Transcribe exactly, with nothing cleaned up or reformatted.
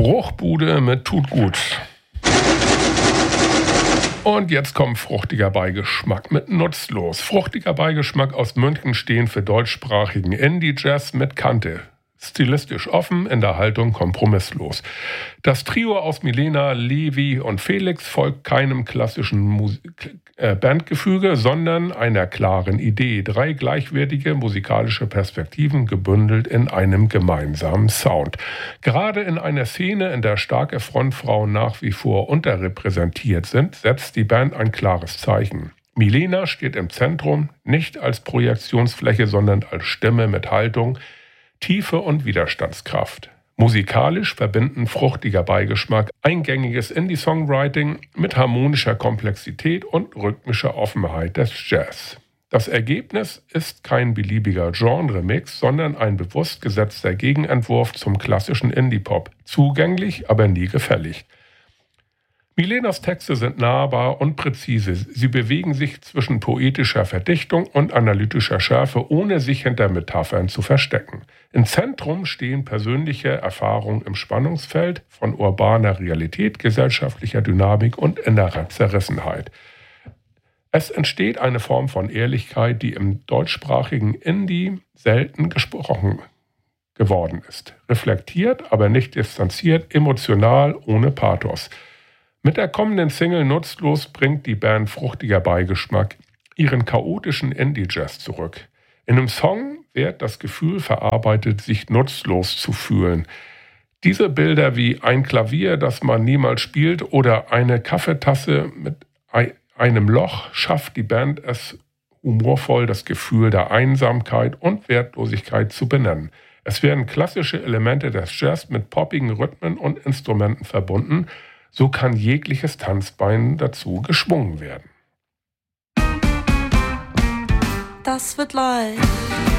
Bruchbude mit Tut gut. Und jetzt kommt fruchtiger Beigeschmack mit Nutzlos. Fruchtiger Beigeschmack aus München stehen für deutschsprachigen Indie-Jazz mit Kante. Stilistisch offen, in der Haltung kompromisslos. Das Trio aus Milena, Levi und Felix folgt keinem klassischen Musik- äh, Bandgefüge, sondern einer klaren Idee. Drei gleichwertige musikalische Perspektiven gebündelt in einem gemeinsamen Sound. Gerade in einer Szene, in der starke Frontfrauen nach wie vor unterrepräsentiert sind, setzt die Band ein klares Zeichen. Milena steht im Zentrum, nicht als Projektionsfläche, sondern als Stimme mit Haltung, Tiefe und Widerstandskraft. Musikalisch verbinden fruchtiger Beigeschmack eingängiges Indie-Songwriting mit harmonischer Komplexität und rhythmischer Offenheit des Jazz. Das Ergebnis ist kein beliebiger Genre-Mix, sondern ein bewusst gesetzter Gegenentwurf zum klassischen Indie-Pop. Zugänglich, aber nie gefällig. Milenas Texte sind nahbar und präzise. Sie bewegen sich zwischen poetischer Verdichtung und analytischer Schärfe, ohne sich hinter Metaphern zu verstecken. Im Zentrum stehen persönliche Erfahrungen im Spannungsfeld von urbaner Realität, gesellschaftlicher Dynamik und innerer Zerrissenheit. Es entsteht eine Form von Ehrlichkeit, die im deutschsprachigen Indie selten gesprochen geworden ist. Reflektiert, aber nicht distanziert, emotional, ohne Pathos. Mit der kommenden Single Nutzlos bringt die Band fruchtiger Beigeschmack ihren chaotischen Indie-Jazz zurück. In einem Song wird das Gefühl verarbeitet, sich nutzlos zu fühlen. Diese Bilder wie ein Klavier, das man niemals spielt, oder eine Kaffeetasse mit einem Loch schafft die Band es humorvoll, das Gefühl der Einsamkeit und Wertlosigkeit zu benennen. Es werden klassische Elemente des Jazz mit poppigen Rhythmen und Instrumenten verbunden. So kann jegliches Tanzbein dazu geschwungen werden. Das wird live.